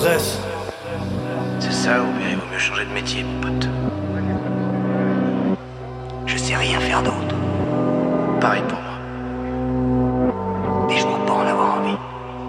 C'est ça, ou bien il vaut mieux changer de métier, mon pote. Je sais rien faire d'autre. Pareil pour moi.